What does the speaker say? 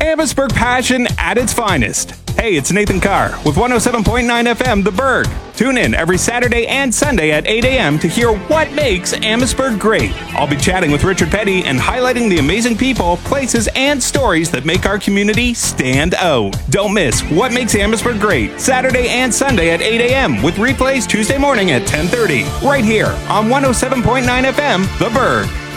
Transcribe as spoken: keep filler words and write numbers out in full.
Amherstburg passion at its finest. Hey, it's Nathan Carr with one oh seven point nine F M The Berg. Tune in every Saturday and Sunday at eight a.m. to hear what makes Amherstburg great. I'll be chatting with Richard Petty and highlighting the amazing people, places, and stories that make our community stand out. Don't miss What Makes Amherstburg Great, Saturday and Sunday at eight a.m. with replays Tuesday morning at ten thirty, right here on one oh seven point nine F M The Berg.